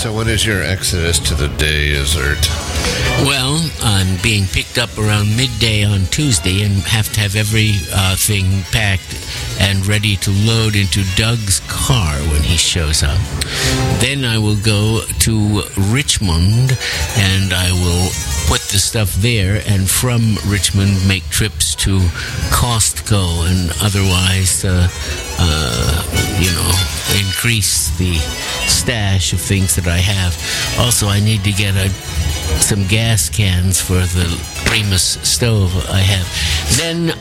So when is your exodus to the desert? Well, I'm being picked up around midday on Tuesday and have to have everything packed and ready to load into Doug's car when he shows up. Then I will go to Richmond and I will put the stuff there, and from Richmond make trips to Costco and otherwise, increase the stash of things that I have. Also, I need to get some gas cans for the Primus stove I have. Then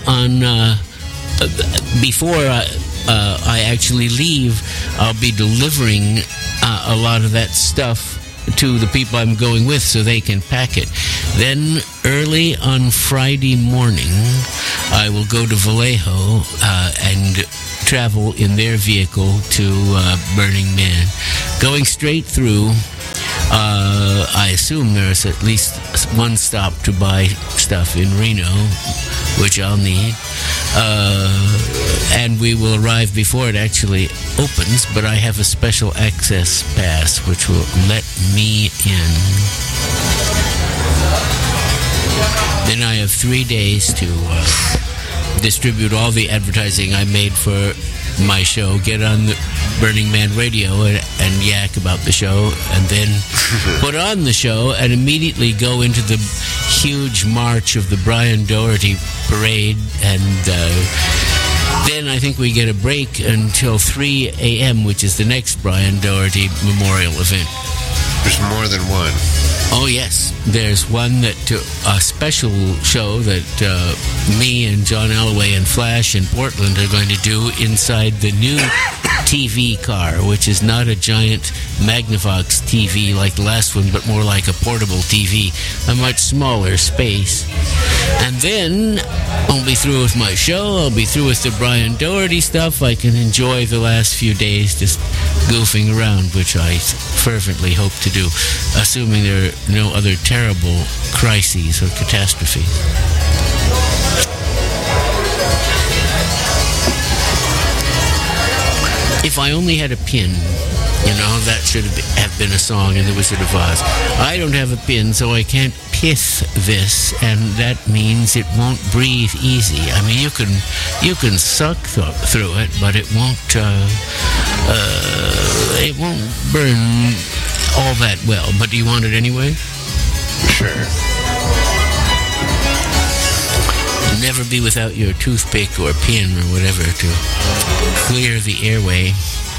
before I actually leave, I'll be delivering a lot of that stuff to the people I'm going with so they can pack it. Then early on Friday morning, I will go to Vallejo and travel in their vehicle to Burning Man. Going straight through, I assume there's at least one stop to buy stuff in Reno, which I'll need. And we will arrive before it actually opens, but I have a special access pass which will let me in. Then I have 3 days to distribute all the advertising I made for my show, get on the Burning Man radio and yak about the show, and then put on the show and immediately go into the huge march of the Brian Doherty parade, and then I think we get a break until 3 a.m., which is the next Brian Doherty memorial event. There's more than one. Oh, yes. There's one a special show that me and John Alloway and Flash in Portland are going to do inside the new TV car, which is not a giant Magnavox TV like the last one, but more like a portable TV, a much smaller space. And then I'll be through with my show. I'll be through with the Brian Doherty stuff. I can enjoy the last few days just goofing around, which I fervently hope to do, assuming there are no other terrible crises or catastrophes. If I only had a pin, that should have been a song in The Wizard of Oz. I don't have a pin, so I can't piss this, and that means it won't breathe easy. I mean, you can suck through it, but it won't burn all that well. But do you want it anyway? Sure. Never be without your toothpick or pin or whatever to clear the airway.